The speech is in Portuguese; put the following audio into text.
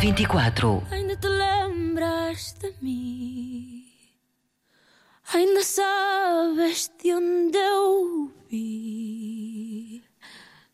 24. Ainda te lembras de mim? Ainda sabes de onde eu vi?